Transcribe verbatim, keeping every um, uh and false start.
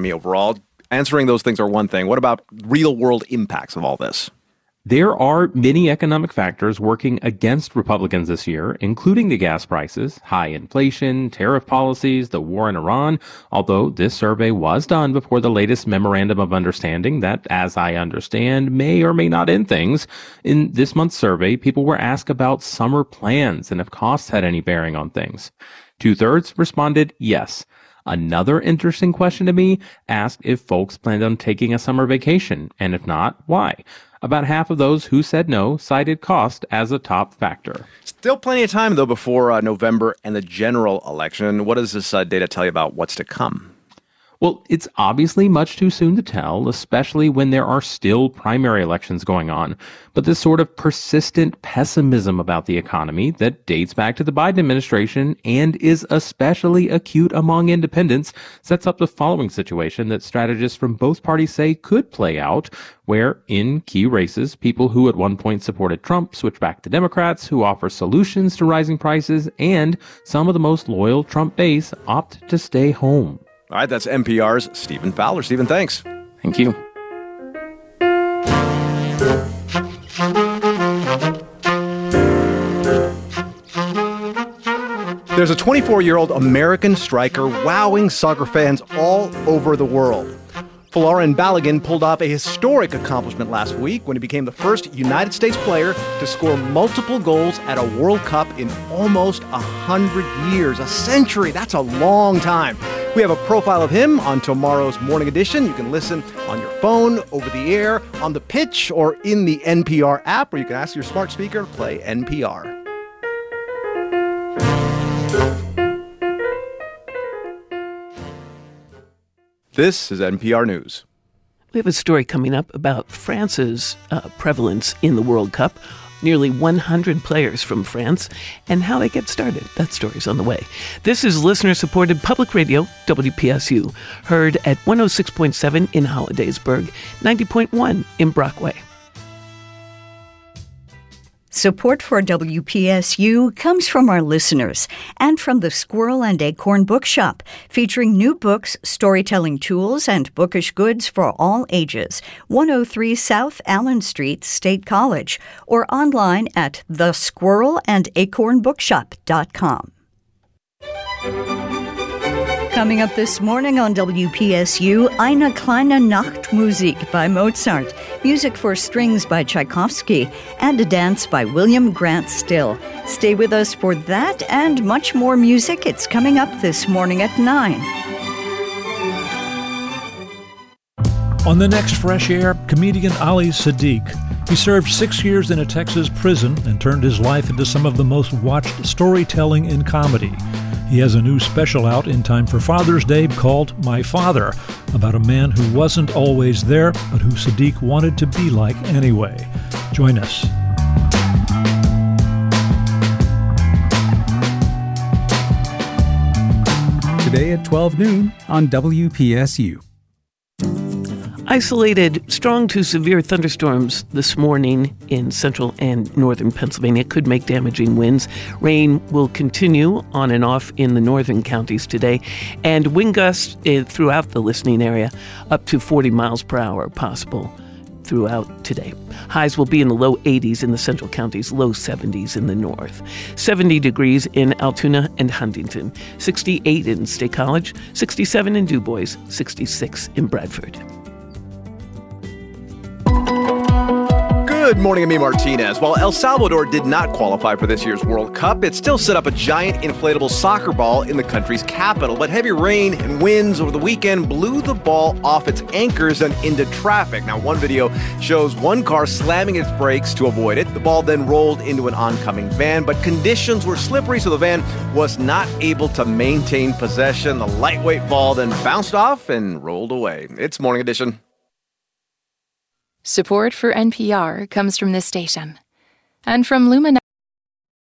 economy overall. Answering those things are one thing. What about real-world impacts of all this? There are many economic factors working against Republicans this year, including the gas prices, high inflation, tariff policies, the war in Iran, although this survey was done before the latest memorandum of understanding that, as I understand, may or may not end things. In this month's survey, people were asked about summer plans and if costs had any bearing on things. Two-thirds responded yes. Another interesting question to me asked if folks planned on taking a summer vacation, and if not, why? About half of those who said no cited cost as a top factor. Still plenty of time, though, before uh, November and the general election. What does this uh, data tell you about what's to come? Well, it's obviously much too soon to tell, especially when there are still primary elections going on. But this sort of persistent pessimism about the economy that dates back to the Biden administration and is especially acute among independents sets up the following situation that strategists from both parties say could play out, where in key races, people who at one point supported Trump switch back to Democrats who offer solutions to rising prices, and some of the most loyal Trump base opt to stay home. All right, that's N P R's Stephen Fowler. Stephen, thanks. Thank you. There's a twenty-four-year-old American striker wowing soccer fans all over the world. Folarin Balogun pulled off a historic accomplishment last week when he became the first United States player to score multiple goals at a World Cup in almost a hundred years. A century, that's a long time. We have a profile of him on tomorrow's Morning Edition. You can listen on your phone, over the air, on the pitch, or in the N P R app, or you can ask your smart speaker to play N P R. This is N P R News. We have a story coming up about France's uh, prevalence in the World Cup. Nearly one hundred players from France, and how they get started. That story's on the way. This is listener-supported public radio, W P S U, heard at one oh six point seven in Hollidaysburg, ninety point one in Brockway. Support for W P S U comes from our listeners and from the Squirrel and Acorn Bookshop, featuring new books, storytelling tools, and bookish goods for all ages. one oh three South Allen Street, State College, or online at the squirrel and acorn bookshop dot com. Coming up this morning on W P S U, Eine kleine Nachtmusik by Mozart, music for strings by Tchaikovsky, and a dance by William Grant Still. Stay with us for that and much more music. It's coming up this morning at nine. On the next Fresh Air, comedian Ali Siddiq. He served six years in a Texas prison and turned his life into some of the most watched storytelling in comedy. He has a new special out in time for Father's Day called My Father, about a man who wasn't always there, but who Siddiq wanted to be like anyway. Join us. Today at twelve noon on W P S U. Isolated strong to severe thunderstorms this morning in central and northern Pennsylvania could make damaging winds. Rain will continue on and off in the northern counties today, and wind gusts throughout the listening area up to forty miles per hour possible throughout today. Highs will be in the low eighties in the central counties, low seventies in the north. seventy degrees in Altoona and Huntington, sixty-eight in State College, sixty-seven in Du Bois, sixty-six in Bradford. Good morning, Amy Martinez. While El Salvador did not qualify for this year's World Cup, it still set up a giant inflatable soccer ball in the country's capital. But heavy rain and winds over the weekend blew the ball off its anchors and into traffic. Now, one video shows one car slamming its brakes to avoid it. The ball then rolled into an oncoming van, but conditions were slippery, so the van was not able to maintain possession. The lightweight ball then bounced off and rolled away. It's Morning Edition. Support for N P R comes from this station and from Lumina.